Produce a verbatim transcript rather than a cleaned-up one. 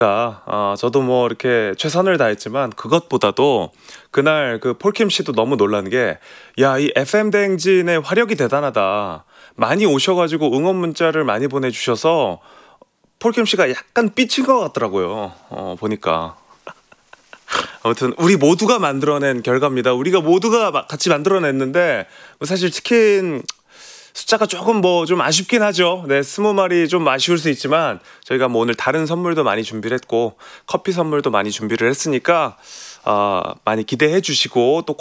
어 저도 뭐 이렇게 최선을 다했지만 그것보다도 그날 그 폴킴 씨도 너무 놀란 게 "야 이 에프엠 대행진의 화력이 대단하다. 많이 오셔 가지고 응원 문자를 많이 보내주셔서" 폴킴 씨가 약간 삐친 것 같더라고요 어 보니까. 아무튼 우리 모두가 만들어낸 결과입니다. 우리가 모두가 막 같이 만들어냈는데 뭐 사실 치킨 숫자가 쪼금 뭐 좀 아쉽긴 하죠. 네 스무 마리 좀 아쉬울 수 있지만 저희가 뭐 오늘 다른 선물도 많이 준비를 했고 커피 선물도 많이 준비를 했으니까 어 많이 기대해 주시고 또